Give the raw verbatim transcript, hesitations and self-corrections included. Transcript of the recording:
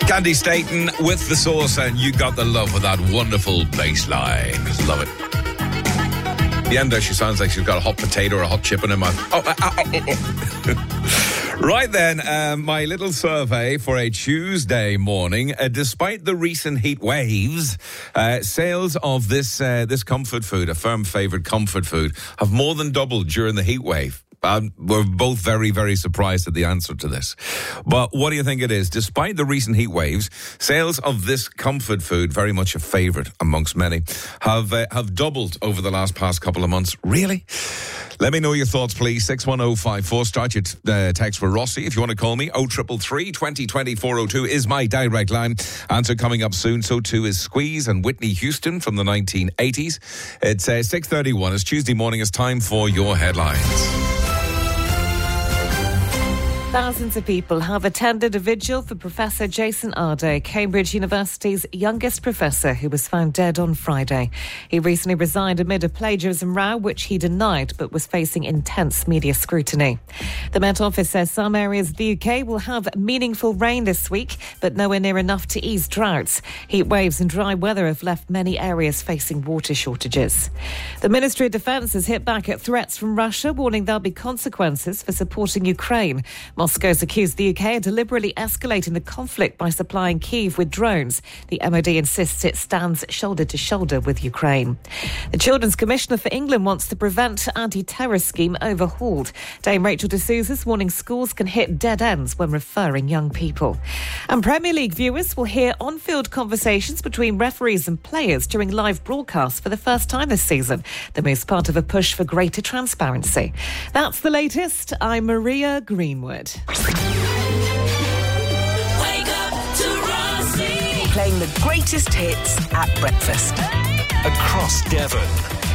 Candy Staten with The Source, and you got the love with that wonderful bass line. Love it. At the end there, she sounds like she's got a hot potato or a hot chip in her mouth. Oh, uh, uh, oh, oh. Right then, um, my little survey for a Tuesday morning. Uh, despite the recent heat waves, uh, sales of this uh, this comfort food, a firm favourite comfort food, have more than doubled during the heat wave. Um, we're both very, very surprised at the answer to this. But what do you think it is? Despite the recent heat waves, sales of this comfort food, very much a favourite amongst many, have uh, have doubled over the last past couple of months. Really? Let me know your thoughts, please. six one oh five four. Start your t- uh, text for Rossi if you want to call me. oh three three three, twenty twenty, four oh two is my direct line. Answer coming up soon. So too is Squeeze and Whitney Houston from the nineteen eighties. It's uh, six thirty-one. It's Tuesday morning. It's time for your headlines. Thousands of people have attended a vigil for Professor Jason Arde, Cambridge University's youngest professor, who was found dead on Friday. He recently resigned amid a plagiarism row, which he denied, but was facing intense media scrutiny. The Met Office says some areas of the U K will have meaningful rain this week, but nowhere near enough to ease droughts. Heat waves and dry weather have left many areas facing water shortages. The Ministry of Defence has hit back at threats from Russia, warning there'll be consequences for supporting Ukraine. Moscow's accused the U K of deliberately escalating the conflict by supplying Kyiv with drones. The M O D insists it stands shoulder to shoulder with Ukraine. The Children's Commissioner for England wants the Prevent Anti-Terror Scheme overhauled. Dame Rachel D'Souza's warning schools can hit dead ends when referring young people. And Premier League viewers will hear on-field conversations between referees and players during live broadcasts for the first time this season. The move's part of a push for greater transparency. That's the latest. I'm Maria Greenwood. Wake up to Rossi. Playing the greatest hits at breakfast. Across Devon.